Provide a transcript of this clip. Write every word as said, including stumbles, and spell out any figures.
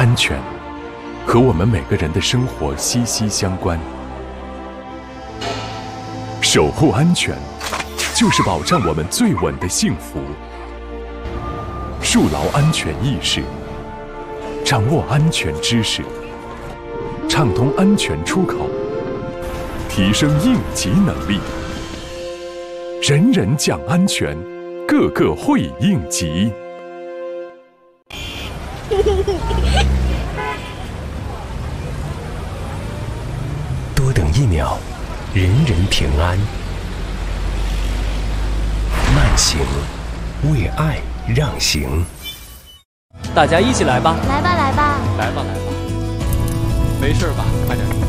安全和我们每个人的生活息息相关。守护安全，就是保障我们最稳的幸福。树牢安全意识，掌握安全知识，畅通安全出口，提升应急能力。人人讲安全，个个会应急。 多等一秒，人人平安。慢行，为爱让行。 大家一起来吧！ 来吧，来吧， 来吧，来吧！没事吧？快点。